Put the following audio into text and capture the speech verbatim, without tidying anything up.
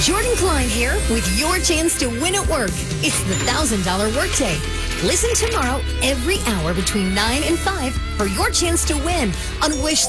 Jordan Klein here with your chance to win at work. It's the one thousand dollars Workday. Listen tomorrow every hour between nine and five for your chance to win on Wish